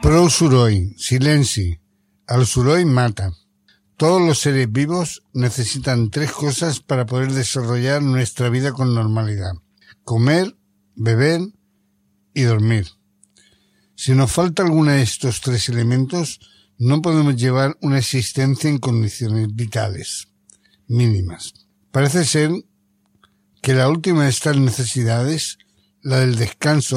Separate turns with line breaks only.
Prou soroll, silenci. El soroll mata. Todos los seres vivos necesitan 3 cosas para poder desarrollar nuestra vida con normalidad: comer, beber y dormir. Si nos falta alguno de estos 3 elementos, no podemos llevar una existencia en condiciones vitales mínimas. Parece ser que la última de estas necesidades, la del descanso,